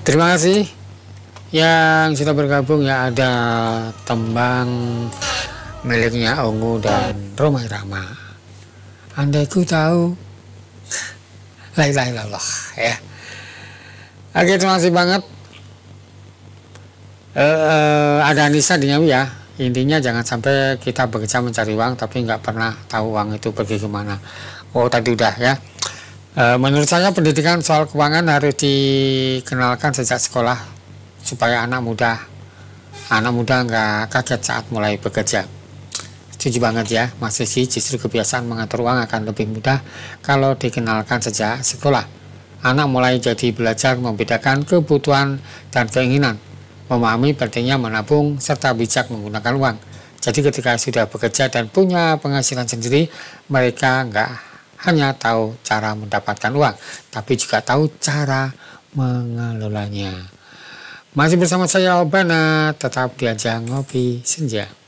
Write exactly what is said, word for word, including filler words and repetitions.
Terima kasih yang sudah bergabung ya. Ada tembang miliknya Ungu dan Rhoma Irama. Andai ku tahu. La ilaha illallah ya. Oke, terima kasih banget. Uh, uh, ada Anissa di Ngawi ya. Intinya jangan sampai kita bekerja mencari uang tapi nggak pernah tahu uang itu pergi kemana. Oh tadi udah ya. Uh, menurut saya pendidikan soal keuangan harus dikenalkan sejak sekolah supaya anak muda anak muda nggak kaget saat mulai bekerja. Setuju banget ya Mas Rizky, justru kebiasaan mengatur uang akan lebih mudah kalau dikenalkan sejak sekolah. Anak mulai jadi belajar membedakan kebutuhan dan keinginan, memahami pentingnya menabung serta bijak menggunakan uang. Jadi ketika sudah bekerja dan punya penghasilan sendiri, mereka nggak hanya tahu cara mendapatkan uang, tapi juga tahu cara mengelolanya. Masih bersama saya Obana, tetap diajak ngopi senja.